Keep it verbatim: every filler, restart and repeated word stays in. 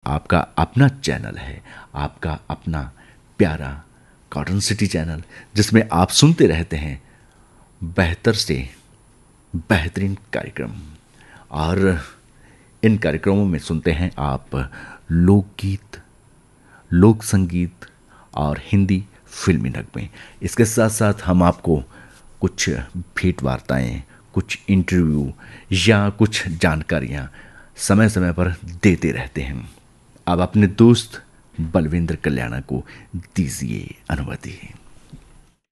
आपका अपना चैनल है, आपका अपना प्यारा कॉटन सिटी चैनल, जिसमें आप सुनते रहते हैं बेहतर से बेहतरीन कार्यक्रम। और इन कार्यक्रमों में सुनते हैं आप लोकगीत, लोक संगीत और हिंदी फिल्मी नगमे। इसके साथ साथ हम आपको कुछ भेंट वार्ताएँ, कुछ इंटरव्यू या कुछ जानकारियाँ समय समय पर देते रहते हैं। अब अपने दोस्त बलविंद्र कल्याणा को दीजिए अनुमति।